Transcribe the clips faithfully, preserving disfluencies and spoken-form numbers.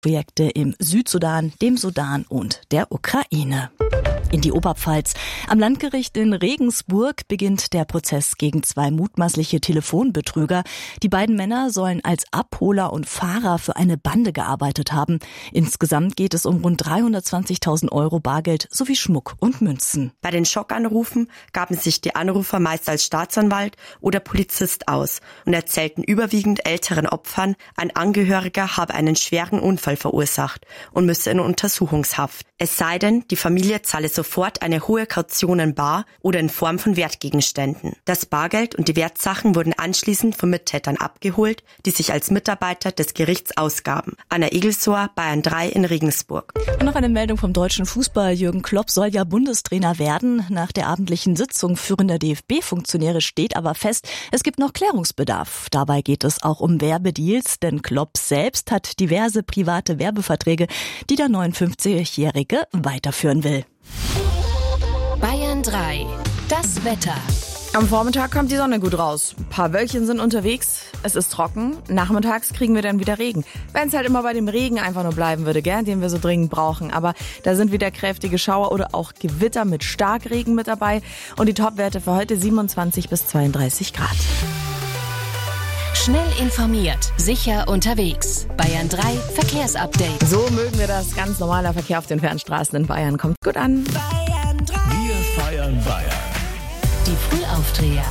Projekte im Südsudan, dem Sudan und der Ukraine. In die Oberpfalz. Am Landgericht in Regensburg beginnt der Prozess gegen zwei mutmaßliche Telefonbetrüger. Die beiden Männer sollen als Abholer und Fahrer für eine Bande gearbeitet haben. Insgesamt geht es um rund dreihundertzwanzigtausend Euro Bargeld sowie Schmuck und Münzen. Bei den Schockanrufen gaben sich die Anrufer meist als Staatsanwalt oder Polizist aus und erzählten überwiegend älteren Opfern, ein Angehöriger habe einen schweren Unfall verursacht und müsse in Untersuchungshaft. Es sei denn, die Familie zahle sofort eine hohe Kaution in bar oder in Form von Wertgegenständen. Das Bargeld und die Wertsachen wurden anschließend von Mittätern abgeholt, die sich als Mitarbeiter des Gerichts ausgaben. Anna Egelsor, Bayern drei in Regensburg. Und noch eine Meldung vom deutschen Fußball. Jürgen Klopp soll ja Bundestrainer werden. Nach der abendlichen Sitzung führender D F B-Funktionäre steht aber fest, es gibt noch Klärungsbedarf. Dabei geht es auch um Werbedeals, denn Klopp selbst hat diverse private Werbeverträge, die der neunundfünfzigjährige weiterführen will. Bayern drei. Das Wetter. Am Vormittag kommt die Sonne gut raus. Ein paar Wölkchen sind unterwegs. Es ist trocken. Nachmittags kriegen wir dann wieder Regen. Wenn es halt immer bei dem Regen einfach nur bleiben würde, gell, den wir so dringend brauchen. Aber da sind wieder kräftige Schauer oder auch Gewitter mit Starkregen mit dabei. Und die Topwerte für heute siebenundzwanzig bis zweiunddreißig Grad. Schnell informiert, sicher unterwegs. Bayern drei Verkehrsupdate. So mögen wir das. Ganz normaler Verkehr auf den Fernstraßen in Bayern kommt gut an. Bayern drei. Wir feiern Bayern. Die Frühaufdreher.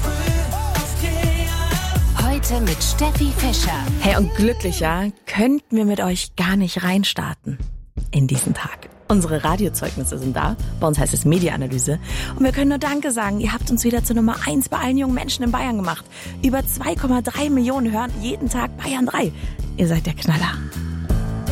Heute mit Steffi Fischer. Hey, und glücklicher könnten wir mit euch gar nicht reinstarten in diesen Tag. Unsere Radiozeugnisse sind da. Bei uns heißt es Mediaanalyse. Und wir können nur Danke sagen. Ihr habt uns wieder zur Nummer eins bei allen jungen Menschen in Bayern gemacht. Über zwei Komma drei Millionen hören jeden Tag Bayern drei. Ihr seid der Knaller.